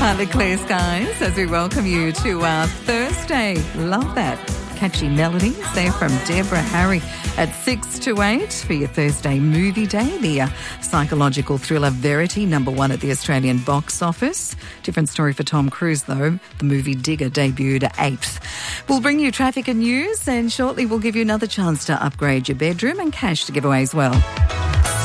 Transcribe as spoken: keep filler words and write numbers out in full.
Partly clear skies as we welcome you to our Thursday. Love that catchy melody there from Deborah Harry at six to eight for your Thursday movie day. The uh, psychological thriller Verity, number one at the Australian box office. Different story for Tom Cruise though. The movie Digger debuted at eighth. We'll bring you traffic and news, and shortly we'll give you another chance to upgrade your bedroom and cash to give away as well.